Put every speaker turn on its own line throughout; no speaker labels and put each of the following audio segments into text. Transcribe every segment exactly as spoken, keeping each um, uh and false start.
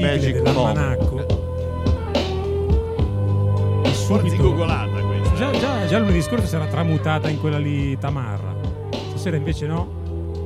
sigle dell'almanacco.
Forzi gogolata questa.
Già, già, già lunedì scorso si era tramutata in quella lì Tamarra. Stasera invece no.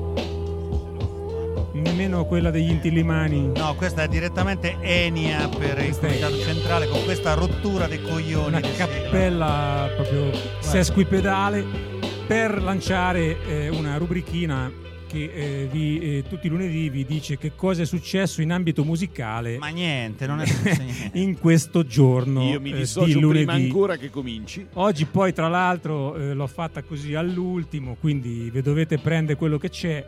Nemmeno quella degli Intillimani.
No, questa è direttamente Enia per il Comitato Centrale con questa rottura dei coglioni.
Una cappella proprio sesquipedale per lanciare eh, una rubrichina che eh, vi, eh, tutti i lunedì vi dice che cosa è successo in ambito musicale.
Ma niente, non è successo niente.
In questo giorno
Io mi
eh,
dissocio
di lunedì.
prima ancora che cominci.
Oggi poi tra l'altro eh, l'ho fatta così all'ultimo, quindi vi dovete prendere quello che c'è.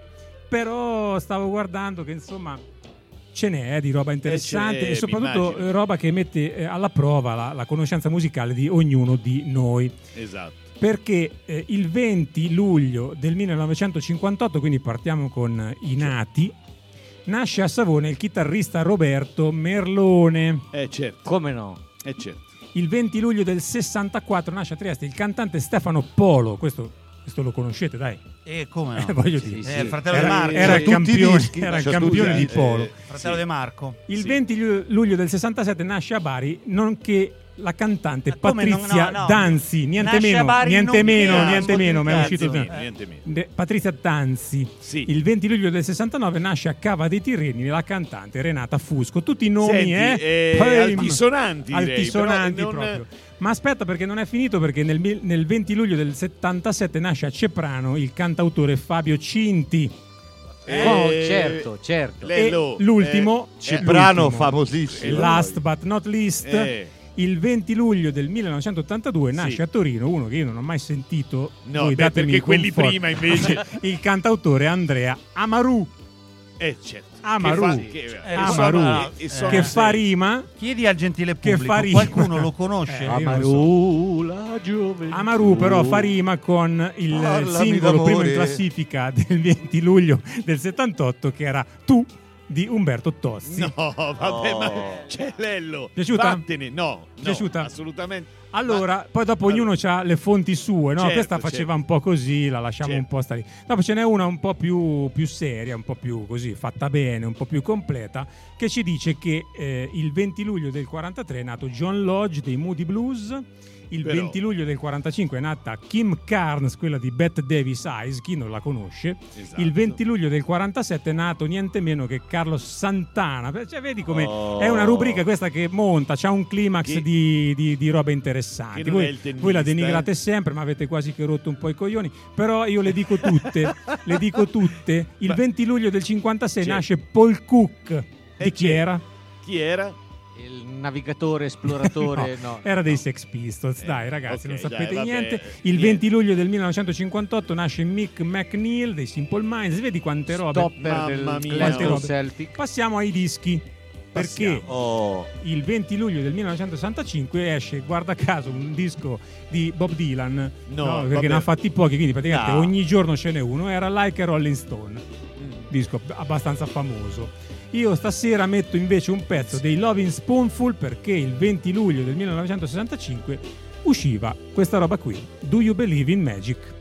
Però stavo guardando che insomma ce n'è eh, di roba interessante e, e soprattutto eh, roba che mette eh, alla prova la, la conoscenza musicale di ognuno di noi.
Esatto.
Perché eh, il venti luglio del millenovecentocinquantotto, quindi partiamo con i nati, nasce a Savona il chitarrista Roberto Merlone.
Eh certo.
Come no?
Eh certo.
Il venti luglio del sessantaquattro nasce a Trieste il cantante Stefano Polo. Questo, questo lo conoscete, dai.
E come no?
Eh, voglio
sì,
dire.
Sì, eh, il fratello
era,
di Marco.
Era il campione,
dischi,
era il campione di Polo.
Eh, fratello sì. di Marco.
Il
sì.
venti luglio del sessantasette nasce a Bari, nonché la cantante
come
Patrizia
no, no, no.
Danzi, niente
Nasce
meno,
Bari,
niente meno,
cazzo,
niente meno, ma è
cazzo,
uscito
eh.
niente meno.
De- Patrizia Danzi.
Sì.
Il venti luglio del sessantanove nasce a Cava dei Tirreni la cantante Renata Fusco. Tutti i nomi
Senti,
eh,
eh,
Poi-
altisonanti, direi,
altisonanti
però non-
proprio. Ma aspetta, perché non è finito, perché nel, mil- nel venti luglio del settantasette nasce a Ceprano il cantautore Fabio Cinti.
Eh,
Oh, certo, certo.
Lello,
E l'ultimo,
eh,
Ceprano
l'ultimo,
famosissimo.
last but not least,
Eh.
il venti luglio del millenovecentottantadue nasce
Sì.
a Torino uno che io non ho mai sentito.
No,
voi
beh,
datemi
perché quelli
conforto.
prima invece.
Il cantautore Andrea Amaru.
Eh certo.
Amaru.
Che fa, che,
Eh,
Amaru.
sono-
e sono-
Che fa rima.
Chiedi al gentile
Che
pubblico,
fa rima.
qualcuno lo conosce?
Eh, io non so.
Amaru, la gioventù.
Amaru però fa rima con il
Parlami
singolo
d'amore.
primo in classifica del venti luglio del settantotto che era Tu di Umberto Tozzi.
No, vabbè,
Oh.
ma c'è Lello.
Piaciuta?
Vattene. No, no,
Piaciuta?
assolutamente.
Allora, poi dopo ognuno ha le fonti sue, no?
Certo,
Questa faceva
certo.
un po' così, la lasciamo
Certo.
un po' stare. Dopo ce n'è una un po' più, più seria, un po' più così, fatta bene, un po' più completa, che ci dice che eh, il venti luglio del quarantatré è nato John Lodge dei Moody Blues. Il
Però-
venti luglio del quarantacinque è nata Kim Carnes, quella di Bette Davis Eyes, chi non la conosce.
Esatto.
Il venti luglio del quarantasette è nato niente meno che Carlos Santana. Cioè, vedi come
Oh.
è una rubrica questa che monta, c'ha un climax
Che-
di, di, di robe interessanti.
che non è
Voi,
il tennista,
voi la denigrate
eh.
sempre, ma avete quasi che rotto un po' i coglioni. Però io le dico tutte, le dico tutte. Il
Ma-
venti luglio del cinquantasei
Certo.
nasce Paul Cook. Di
Eh,
chi
certo.
era?
Chi era?
Il navigatore, esploratore, no.
No, era dei
no.
Sex Pistols.
Eh,
Dai, ragazzi,
ok,
non
dai,
sapete
vabbè,
niente. Il
niente.
venti luglio del millenovecentocinquantotto nasce Mick McNeil dei Simple Minds. Vedi quante robe.
Stopper
Mamma
del
mia.
Quante
Glasgow
robe.
Celtic.
Passiamo ai dischi. Perché
Passiamo.
Oh.
il venti luglio del millenovecentosessantacinque esce, guarda caso, un disco di Bob Dylan,
No,
no, perché
vabbè.
ne ha fatti pochi, quindi praticamente
No.
ogni giorno ce n'è uno. Era Like a Rolling Stone, disco abbastanza famoso. Io stasera metto invece un pezzo dei Lovin' Spoonful, perché il venti luglio del millenovecentosessantacinque usciva questa roba qui, Do You Believe in Magic?